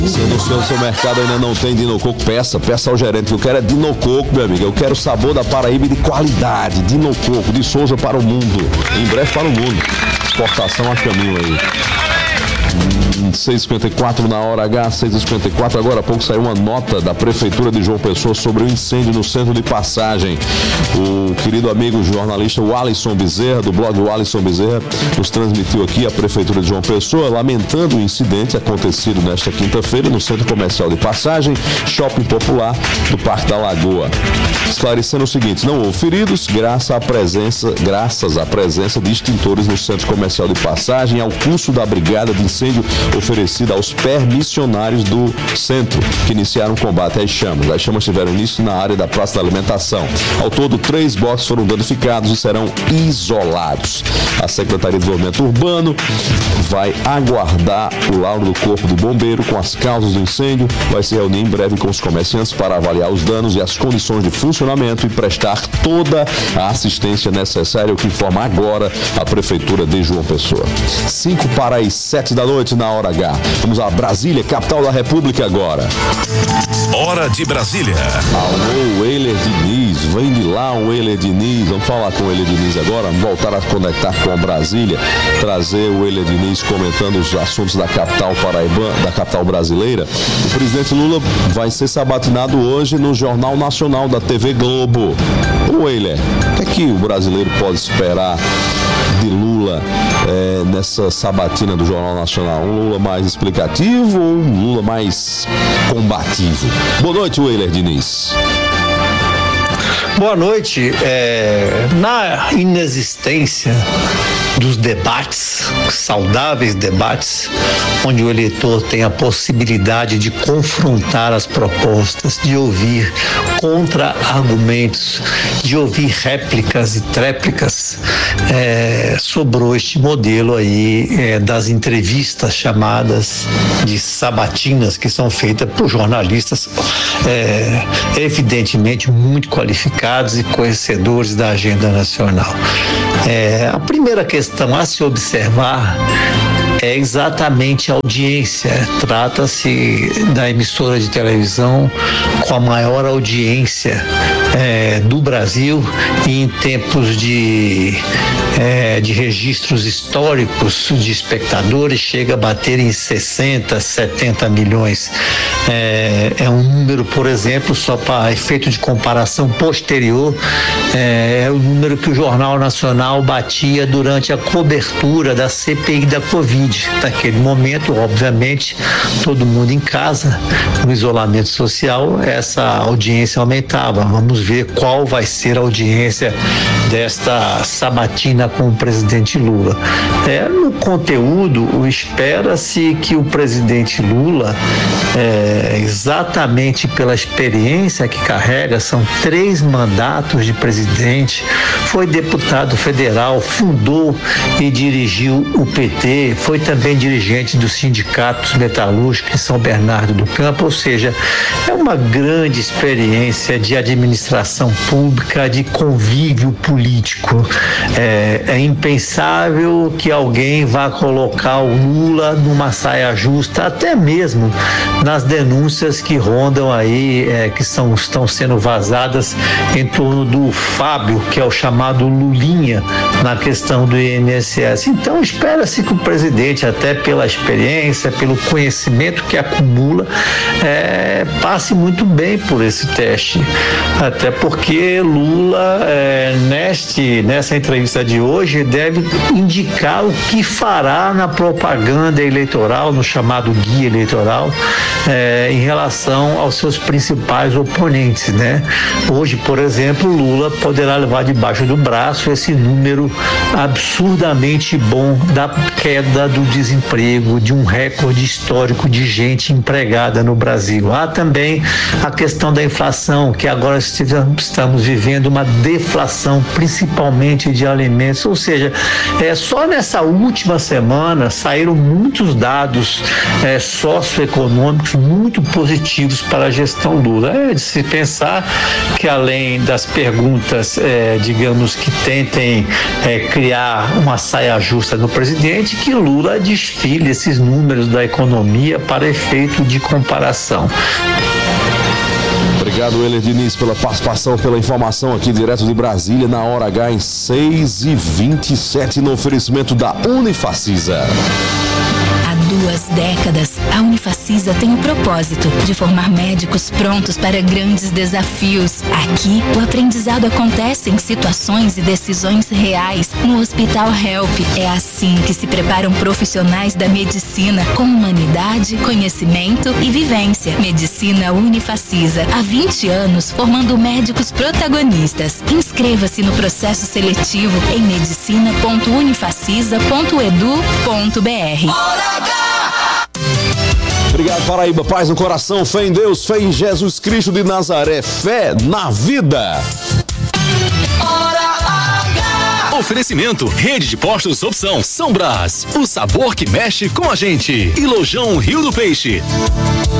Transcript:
Se no seu mercado ainda não tem Dinococo, peça ao gerente que eu quero é Dinococo, meu amigo. Eu quero o sabor da Paraíba de qualidade. Dinococo, de Souza para o mundo. Em breve para o mundo. Exportação a caminho aí. 6h54 na hora H, 6h54. Agora há pouco saiu uma nota da Prefeitura de João Pessoa sobre o incêndio no centro de Passagem. O querido amigo jornalista Alisson Bezerra, do blog Alisson Bezerra, nos transmitiu aqui a Prefeitura de João Pessoa, lamentando o incidente acontecido nesta quinta-feira no Centro Comercial de Passagem, Shopping Popular do Parque da Lagoa. Esclarecendo o seguinte: não houve feridos, graças à presença de extintores no Centro Comercial de Passagem, ao curso da Brigada de Incêndio oferecida aos permissionários do centro, que iniciaram o combate às chamas. As chamas tiveram início na área da Praça da Alimentação. Ao todo, 3 boxes foram danificados e serão isolados. A Secretaria de Desenvolvimento Urbano vai aguardar o laudo do Corpo de Bombeiro com as causas do incêndio, vai se reunir em breve com os comerciantes para avaliar os danos e as condições de funcionamento e prestar toda a assistência necessária, o que informa agora a Prefeitura de João Pessoa. 5 para as 7 da noite na hora H. Vamos a Brasília, capital da República agora. Hora de Brasília. Alô, Weiler Diniz, vem de lá o Weiler Diniz. Vamos falar com o Weiler Diniz agora, vamos voltar a conectar com a Brasília, trazer o Weiler Diniz comentando os assuntos da capital paraibana, da capital brasileira. O presidente Lula vai ser sabatinado hoje no Jornal Nacional da TV Globo. Ô Weiler, o que é que o brasileiro pode esperar de Lula nessa sabatina do Jornal Nacional? Um Lula mais explicativo ou um Lula mais combativo? Boa noite, Weiler Diniz. Boa noite. Na inexistência dos debates, saudáveis debates, onde o eleitor tem a possibilidade de confrontar as propostas, de ouvir contra-argumentos, de ouvir réplicas e tréplicas, sobrou este modelo aí das entrevistas chamadas de sabatinas, que são feitas por jornalistas evidentemente muito qualificados e conhecedores da agenda nacional. A primeira questão a se observar é exatamente a audiência. Trata-se da emissora de televisão com a maior audiência do Brasil, e em tempos de registros históricos de espectadores chega a bater em 60, 70 milhões. É um número, por exemplo, só para efeito de comparação posterior, é o número que o Jornal Nacional batia durante a cobertura da CPI da Covid. Naquele momento, obviamente, todo mundo em casa, no isolamento social, essa audiência aumentava. Vamos ver qual vai ser a audiência desta sabatina com o presidente Lula. No conteúdo, espera-se que o presidente Lula, exatamente pela experiência que carrega, são 3 mandatos de presidente, foi deputado federal, fundou e dirigiu o PT, foi também dirigente dos sindicatos metalúrgicos em São Bernardo do Campo, ou seja, é uma grande experiência de administração pública, de convívio político. É impensável que alguém vá colocar o Lula numa saia justa, até mesmo nas denúncias que rondam aí, que estão sendo vazadas em torno do Fábio, que é o chamado Lulinha, na questão do INSS. Então, espera-se que o presidente, até pela experiência, pelo conhecimento que acumula, passe muito bem por esse teste. Até porque Lula, nessa entrevista de hoje, deve indicar o que fará na propaganda eleitoral, no chamado guia eleitoral, em relação aos seus principais oponentes, né? Hoje, por exemplo, Lula poderá levar debaixo do braço esse número absurdamente bom da queda do desemprego, de um recorde histórico de gente empregada no Brasil. Há também a questão da inflação, que agora estamos vivendo uma deflação, principalmente de alimentos, ou seja, só nessa última semana saíram muitos dados socioeconômicos muito muito positivos para a gestão Lula. É de se pensar que, além das perguntas, digamos, que tentem criar uma saia justa no presidente, que Lula desfile esses números da economia para efeito de comparação. Obrigado, Heller Diniz, pela participação, pela informação aqui direto de Brasília, na hora H, em 6h27, no oferecimento da Unifacisa. Há 2 décadas, a Unifacisa tem o propósito de formar médicos prontos para grandes desafios. Aqui, o aprendizado acontece em situações e decisões reais. No Hospital Help, é assim que se preparam profissionais da medicina, com humanidade, conhecimento e vivência. Medicina Unifacisa, há 20 anos, formando médicos protagonistas. Inscreva-se no processo seletivo em medicina.unifacisa.edu.br. Obrigado, Paraíba. Paz no coração, fé em Deus, fé em Jesus Cristo de Nazaré, fé na vida. Oferecimento, Rede de Postos Opção, São Brás, o sabor que mexe com a gente. E Lojão Rio do Peixe.